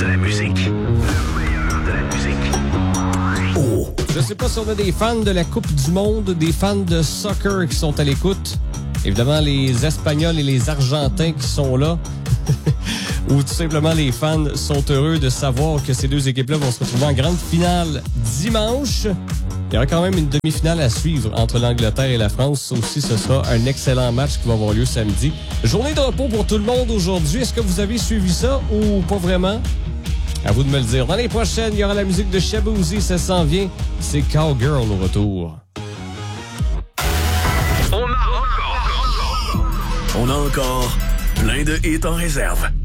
de la musique. Le meilleur de la musique. Oh! Je sais pas si on a des fans de la Coupe du Monde, des fans de soccer qui sont à l'écoute. Évidemment, les Espagnols et les Argentins qui sont là. Ou tout simplement, les fans sont heureux de savoir que ces deux équipes-là vont se retrouver en grande finale dimanche. Il y aura quand même une demi-finale à suivre entre l'Angleterre et la France. Ça aussi, ce sera un excellent match qui va avoir lieu samedi. Journée de repos pour tout le monde aujourd'hui. Est-ce que vous avez suivi ça ou pas vraiment? À vous de me le dire. Dans les prochaines, il y aura la musique de Shaboozey, ça s'en vient. C'est Cowgirl au retour. On a encore plein de hits en réserve.